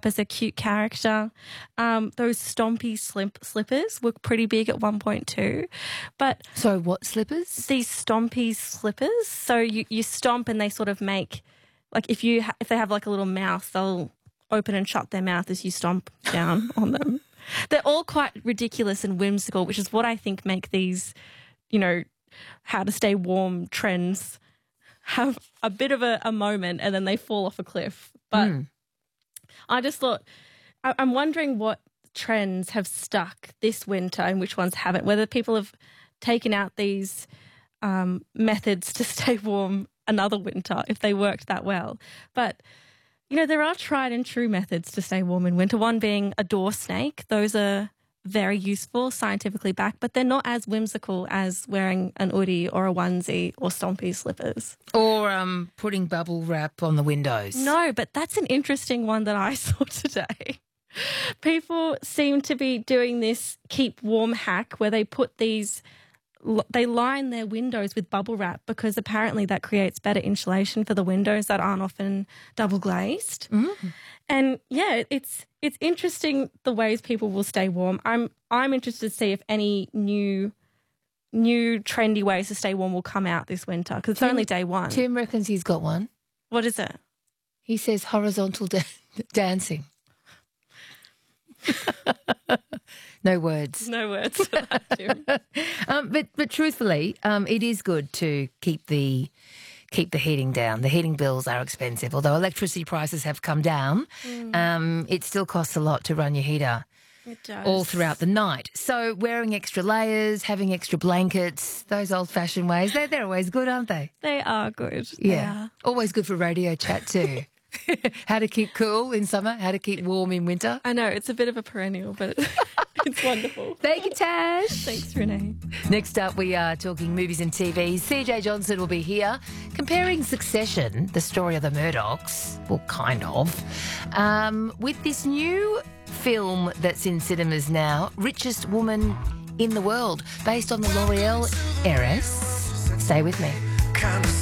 as a cute character. Those stompy slippers were pretty big at 1.2. But So what slippers? these stompy slippers, so you stomp and they sort of make, like if they have like a little mouth, they'll open and shut their mouth as you stomp down on them. They're all quite ridiculous and whimsical, which is what I think make these, how to stay warm trends have a bit of a moment and then they fall off a cliff. But I just thought, I'm wondering what trends have stuck this winter and which ones haven't, whether people have taken out these methods to stay warm another winter, if they worked that well. But there are tried and true methods to stay warm in winter, one being a door snake. Those are very useful, scientifically backed, but they're not as whimsical as wearing an hoodie or a onesie or stompy slippers. Or putting bubble wrap on the windows. No, but that's an interesting one that I saw today. People seem to be doing this keep warm hack where they line their windows with bubble wrap because apparently that creates better insulation for the windows that aren't often double glazed. And yeah, it's interesting the ways people will stay warm. I'm interested to see if any new trendy ways to stay warm will come out this winter because it's only day one. Tim reckons he's got one. What is it? He says horizontal dancing. No words. No words for that, Jim. But truthfully, it is good to keep the heating down. The heating bills are expensive. Although electricity prices have come down, it still costs a lot to run your heater. It does. All throughout the night. So wearing extra layers, having extra blankets, those old-fashioned ways, they're always good, aren't they? They are good. Yeah. They are. Always good for radio chat too. How to keep cool in summer, how to keep warm in winter. I know, it's a bit of a perennial, but it's wonderful. Thank you, Tash. Thanks, Renee. Next up, we are talking movies and TV. CJ Johnson will be here comparing Succession, the story of the Murdochs, well, kind of, with this new film that's in cinemas now, Richest Woman in the World, based on the L'Oreal heiress. Stay with me.